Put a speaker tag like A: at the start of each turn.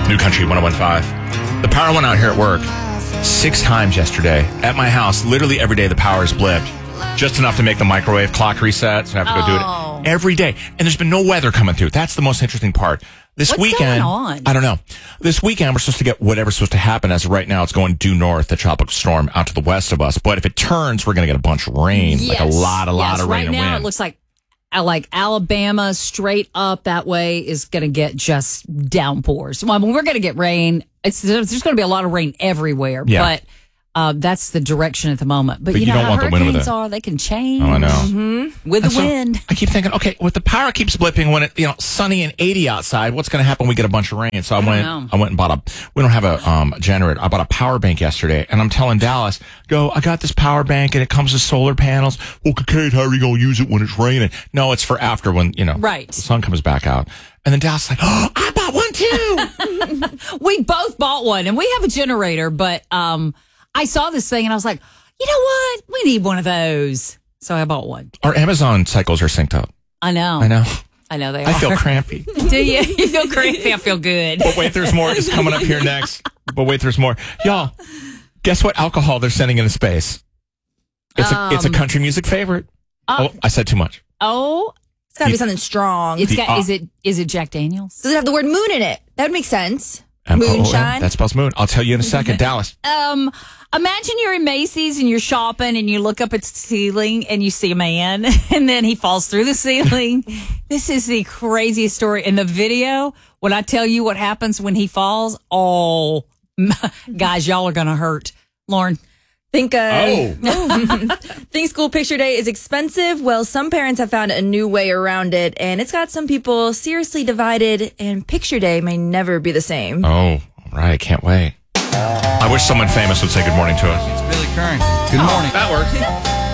A: New Country 101.5. The power went out here at work 6 times yesterday. At my house, literally every day the power is blipped. Just enough to make the microwave clock reset, so I have to go do it every day. And there's been no weather coming through. That's the most interesting part. What's
B: going on?
A: I don't know. This weekend, we're supposed to get whatever's supposed to happen. As of right now, it's going due north, the tropical storm out to the west of us. But if it turns, we're going to get a bunch of rain.
B: Yes.
A: Like a lot of rain
B: right
A: and
B: now,
A: wind.
B: it looks like Alabama straight up that way is going to get just downpours. Well, I mean, we're going to get rain. There's going to be a lot of rain everywhere.
A: Yeah.
B: But that's the direction at the moment. But
A: you
B: know
A: don't
B: how
A: want the wind with
B: hurricanes
A: it.
B: are. They can change.
A: Oh, I know.
B: With
A: And
B: the
A: so
B: wind.
A: I keep thinking, okay, with the power keeps blipping when it's sunny and 80 outside, what's going to happen when we get a bunch of rain? So I went and bought we don't have a generator. I bought a power bank yesterday, and I'm telling Dallas, I got this power bank, and it comes with solar panels. Well, Kate, how are you going to use it when it's raining? No, it's for after when,
B: right.
A: the sun comes back out. And then Dallas is like, I bought one too.
B: We both bought one, and we have a generator, but I saw this thing, and I was like, you know what? We need one of those. So I bought one.
A: Our Amazon cycles are synced up.
B: I know they are.
A: I feel crampy.
B: Do you? You feel crampy? I feel good.
A: But wait, there's more. It's coming up here next. But wait, there's more. Y'all, guess what alcohol they're sending into space? It's a country music favorite. I said too much.
C: It's got to be something strong.
B: Is it Jack Daniels?
C: Does it have the word moon in it? That would make sense.
A: M-O-O-N.
C: Moonshine.
A: That spells moon. I'll tell you in a second. Dallas.
B: Imagine you're in Macy's and you're shopping and you look up at the ceiling and you see a man and then he falls through the ceiling. This is the craziest story. In the video, when I tell you what happens when he falls, guys, y'all are going to hurt. Lauren.
C: Think school picture day is expensive. Well, some parents have found a new way around it, and it's got some people seriously divided, and picture day may never be the same.
A: Oh, all right. Can't wait. I wish someone famous would say good morning to us.
D: It's Billy Curran. Good morning.
A: That works.